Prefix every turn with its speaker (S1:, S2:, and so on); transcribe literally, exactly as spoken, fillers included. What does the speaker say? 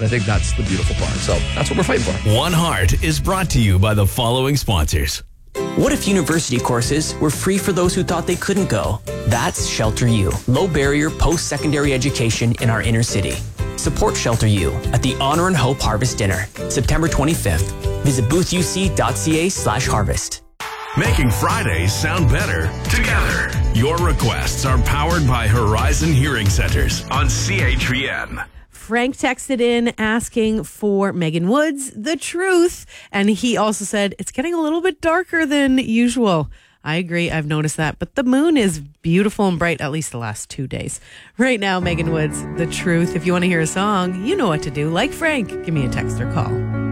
S1: I think that's the beautiful part. So that's what we're fighting for.
S2: One Heart is brought to you by the following sponsors.
S3: What if university courses were free for those who thought they couldn't go? That's Shelter U, low barrier post-secondary education in our inner city. Support Shelter U at the Honor and Hope Harvest Dinner, September twenty-fifth. Visit boothuc.ca slash harvest.
S2: Making Fridays sound better together. Your requests are powered by Horizon Hearing Centers on C H V N.
S4: Frank texted in asking for Megan Woods, The Truth. And he also said, it's getting a little bit darker than usual. I agree. I've noticed that. But the moon is beautiful and bright, at least the last two days. Right now, Megan Woods, The Truth. If you want to hear a song, you know what to do. Like Frank, give me a text or call.